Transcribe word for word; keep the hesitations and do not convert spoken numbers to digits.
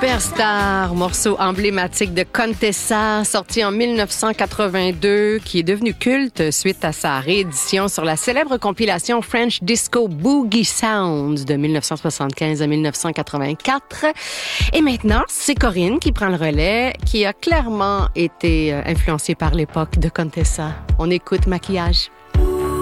Superstar, morceau emblématique de Contessa, sorti en dix-neuf cent quatre-vingt-deux, qui est devenu culte suite à sa réédition sur la célèbre compilation French Disco Boogie Sounds de dix-neuf cent soixante-quinze à dix-neuf cent quatre-vingt-quatre. Et maintenant, c'est Corinne qui prend le relais, qui a clairement été influencée par l'époque de Contessa. On écoute Maquillage.